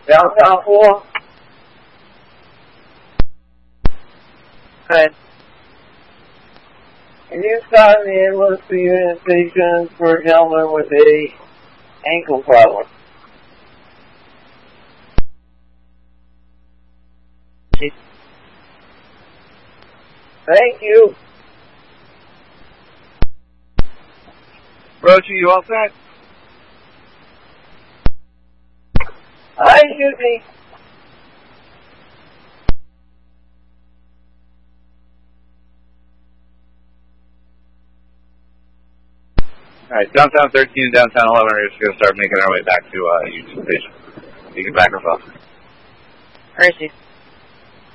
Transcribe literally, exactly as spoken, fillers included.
Downtown four. Good. Can you start the ambulance for unit station for a gentleman with a ankle problem? Thank you. Roger, you all set? Hi, Judy. Alright, downtown thirteen and downtown eleven are just going to start making our way back to uh, Union Station. You can back us off. Where is he?